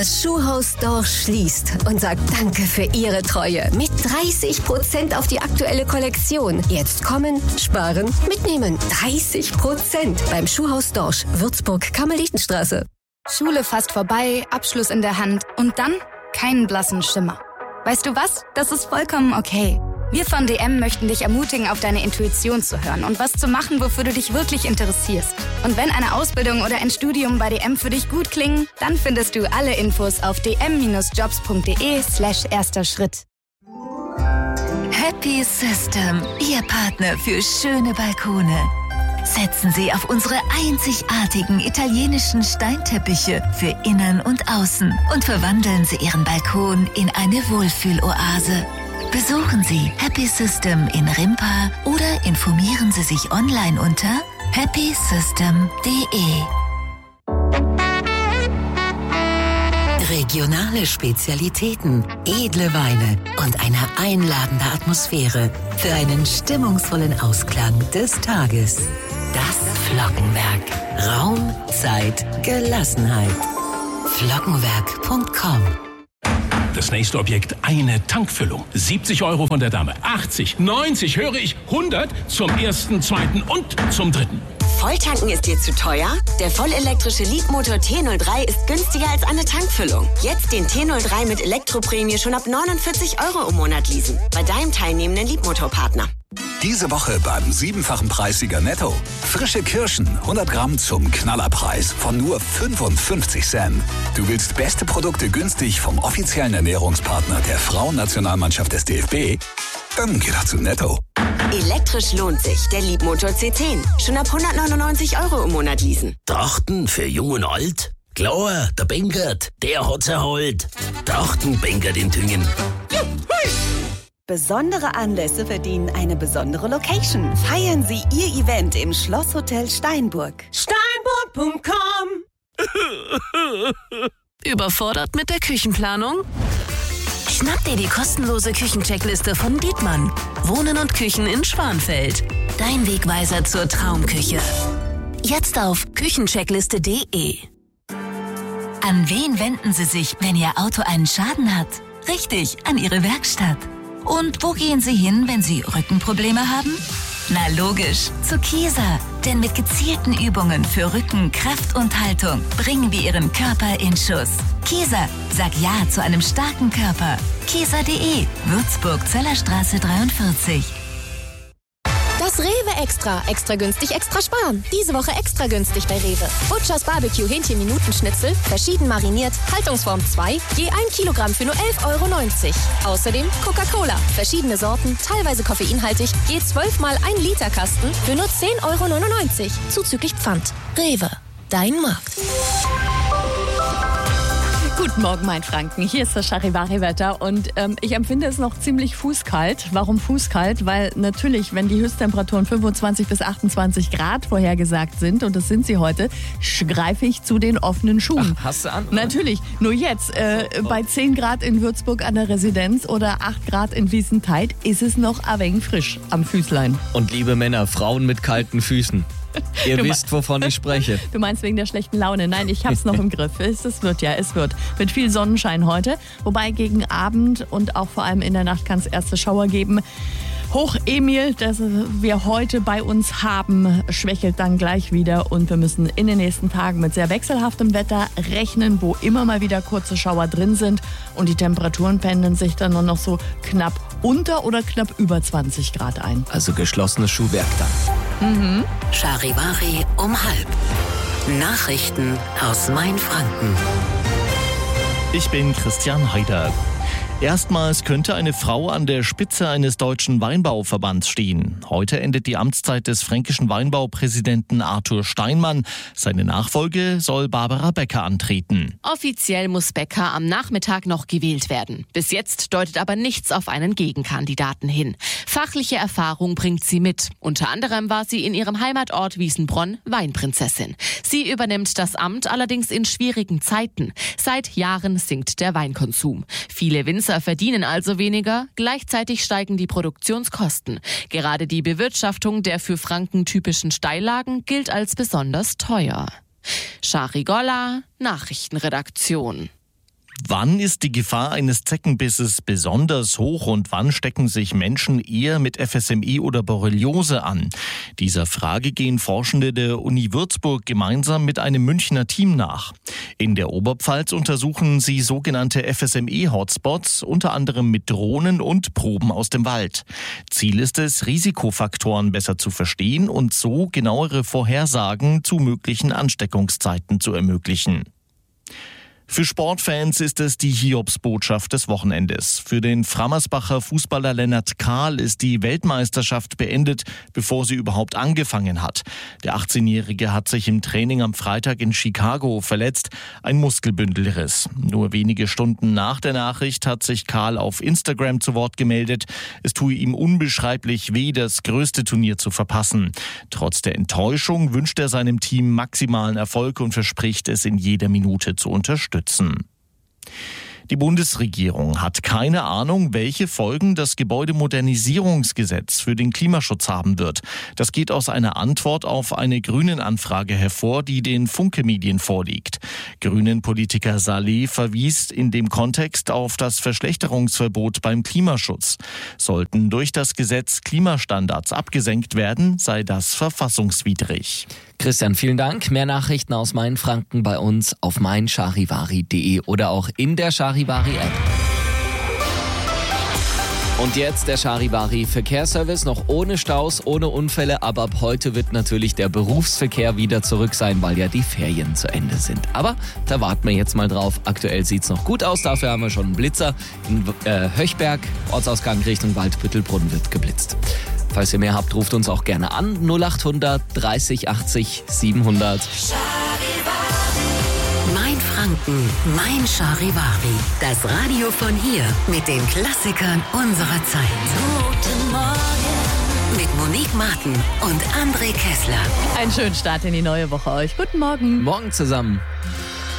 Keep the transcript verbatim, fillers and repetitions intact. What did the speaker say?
Das Schuhhaus Dorsch schließt und sagt Danke für Ihre Treue. Mit dreißig Prozent auf die aktuelle Kollektion. Jetzt kommen, sparen, mitnehmen. dreißig Prozent beim Schuhhaus Dorsch, Würzburg, Karmelitenstraße. Schule fast vorbei, Abschluss in der Hand und dann keinen blassen Schimmer. Weißt du was? Das ist vollkommen okay. Wir von D M möchten dich ermutigen, auf deine Intuition zu hören und was zu machen, wofür du dich wirklich interessierst. Und wenn eine Ausbildung oder ein Studium bei D M für dich gut klingen, dann findest du alle Infos auf dm-jobs.de slash erster Schritt. Happy System, Ihr Partner für schöne Balkone. Setzen Sie auf unsere einzigartigen italienischen Steinteppiche für Innen und Außen und verwandeln Sie Ihren Balkon in eine Wohlfühloase. Besuchen Sie Happy System in Rimpa oder informieren Sie sich online unter happy system punkt de. Regionale Spezialitäten, edle Weine und eine einladende Atmosphäre für einen stimmungsvollen Ausklang des Tages. Das Flockenwerk. Raum, Zeit, Gelassenheit. Flockenwerk punkt com. Das nächste Objekt, eine Tankfüllung. siebzig Euro von der Dame. achtzig, neunzig, höre ich, hundert zum ersten, zweiten und zum dritten. Volltanken ist dir zu teuer? Der vollelektrische Leadmotor T null drei ist günstiger als eine Tankfüllung. Jetzt den T null drei mit Elektroprämie schon ab neunundvierzig Euro im Monat leasen. Bei deinem teilnehmenden Leadmotorpartner. Diese Woche beim siebenfachen Preissieger Netto. Frische Kirschen, hundert Gramm zum Knallerpreis von nur fünfundfünfzig Cent. Du willst beste Produkte günstig vom offiziellen Ernährungspartner der Frauennationalmannschaft des D F B? Dann geh doch zu Netto. Elektrisch lohnt sich. Der Leadmotor C zehn. Schon ab hundertneunundneunzig Euro im Monat leasen. Trachten für Jung und Alt? Klar, der Benkert, der hat's erholt. Trachten Benkert in Tüngen. Besondere Anlässe verdienen eine besondere Location. Feiern Sie Ihr Event im Schlosshotel Steinburg. Steinburg punkt com. Überfordert mit der Küchenplanung? Schnapp dir die kostenlose Küchencheckliste von Dietmann. Wohnen und Küchen in Schwanfeld. Dein Wegweiser zur Traumküche. Jetzt auf küchencheckliste punkt de. An wen wenden Sie sich, wenn Ihr Auto einen Schaden hat? Richtig, an Ihre Werkstatt. Und wo gehen Sie hin, wenn Sie Rückenprobleme haben? Na logisch, zu Kieser. Denn mit gezielten Übungen für Rücken, Kraft und Haltung bringen wir Ihren Körper in Schuss. Kieser, sag Ja zu einem starken Körper. Kieser punkt de, Würzburg, Zellerstraße dreiundvierzig. Das Rewe Extra. Extra günstig, extra sparen. Diese Woche extra günstig bei Rewe. Butchers Barbecue Hähnchen-Minutenschnitzel, verschieden mariniert, Haltungsform zwei, je ein Kilogramm für nur elf Euro neunzig. Außerdem Coca-Cola, verschiedene Sorten, teilweise koffeinhaltig, je zwölf mal ein Liter Kasten für nur zehn Euro neunundneunzig. Zuzüglich Pfand. Rewe, dein Markt. Guten Morgen, mein Franken. Hier ist das Charivari-Wetter und ähm, ich empfinde es noch ziemlich fußkalt. Warum fußkalt? Weil natürlich, wenn die Höchsttemperaturen fünfundzwanzig bis achtundzwanzig Grad vorhergesagt sind, und das sind sie heute, greife ich zu den offenen Schuhen. Ach, hast du an? Oder? Natürlich. Nur jetzt, äh, so, bei zehn Grad in Würzburg an der Residenz oder acht Grad in Wiesentheid ist es noch ein wenig frisch am Füßlein. Und liebe Männer, Frauen mit kalten Füßen. Ihr Du wisst, wovon ich spreche. Du meinst wegen der schlechten Laune? Nein, ich hab's noch im Griff. Es, es wird ja, es wird. Mit viel Sonnenschein heute. Wobei gegen Abend und auch vor allem in der Nacht kann es erste Schauer geben. Hoch Emil, das wir heute bei uns haben, schwächelt dann gleich wieder. Und wir müssen in den nächsten Tagen mit sehr wechselhaftem Wetter rechnen, wo immer mal wieder kurze Schauer drin sind. Und die Temperaturen pendeln sich dann nur noch so knapp unter oder knapp über zwanzig Grad ein. Also geschlossenes Schuhwerk dann. Mhm. Charivari um halb. Nachrichten aus Mainfranken. Ich bin Christian Heider. Erstmals könnte eine Frau an der Spitze eines deutschen Weinbauverbands stehen. Heute endet die Amtszeit des fränkischen Weinbaupräsidenten Arthur Steinmann. Seine Nachfolge soll Barbara Becker antreten. Offiziell muss Becker am Nachmittag noch gewählt werden. Bis jetzt deutet aber nichts auf einen Gegenkandidaten hin. Fachliche Erfahrung bringt sie mit. Unter anderem war sie in ihrem Heimatort Wiesenbronn Weinprinzessin. Sie übernimmt das Amt allerdings in schwierigen Zeiten. Seit Jahren sinkt der Weinkonsum. Viele Winzer verdienen also weniger, gleichzeitig steigen die Produktionskosten. Gerade die Bewirtschaftung der für Franken typischen Steillagen gilt als besonders teuer. Charigolla, Nachrichtenredaktion. Wann ist die Gefahr eines Zeckenbisses besonders hoch und wann stecken sich Menschen eher mit F S M E oder Borreliose an? Dieser Frage gehen Forschende der Uni Würzburg gemeinsam mit einem Münchner Team nach. In der Oberpfalz untersuchen sie sogenannte F S M E-Hotspots, unter anderem mit Drohnen und Proben aus dem Wald. Ziel ist es, Risikofaktoren besser zu verstehen und so genauere Vorhersagen zu möglichen Ansteckungszeiten zu ermöglichen. Für Sportfans ist es die Hiobsbotschaft des Wochenendes. Für den Frammersbacher Fußballer Lennart Kahl ist die Weltmeisterschaft beendet, bevor sie überhaupt angefangen hat. Der achtzehnjährige hat sich im Training am Freitag in Chicago verletzt, ein Muskelbündelriss. Nur wenige Stunden nach der Nachricht hat sich Kahl auf Instagram zu Wort gemeldet. Es tue ihm unbeschreiblich weh, das größte Turnier zu verpassen. Trotz der Enttäuschung wünscht er seinem Team maximalen Erfolg und verspricht es in jeder Minute zu unterstützen. Die Bundesregierung hat keine Ahnung, welche Folgen das Gebäudemodernisierungsgesetz für den Klimaschutz haben wird. Das geht aus einer Antwort auf eine Grünen-Anfrage hervor, die den Funke-Medien vorliegt. Grünen-Politiker Saleh verwies in dem Kontext auf das Verschlechterungsverbot beim Klimaschutz. Sollten durch das Gesetz Klimastandards abgesenkt werden, sei das verfassungswidrig. Christian, vielen Dank. Mehr Nachrichten aus Mainfranken bei uns auf mein charivari punkt de oder auch in der Charivari-App. Und jetzt der Charivari Verkehrsservice, noch ohne Staus, ohne Unfälle, aber ab heute wird natürlich der Berufsverkehr wieder zurück sein, weil ja die Ferien zu Ende sind. Aber da warten wir jetzt mal drauf. Aktuell sieht's noch gut aus, dafür haben wir schon einen Blitzer. In äh, Höchberg, Ortsausgang Richtung Waldbüttelbrunn wird geblitzt. Falls ihr mehr habt, ruft uns auch gerne an. null acht hundert dreißig achtzig siebenhundert. Mein Franken, mein Charivari. Das Radio von hier mit den Klassikern unserer Zeit. Guten Morgen. Mit Monique Martin und André Kessler. Einen schönen Start in die neue Woche euch. Guten Morgen. Morgen zusammen.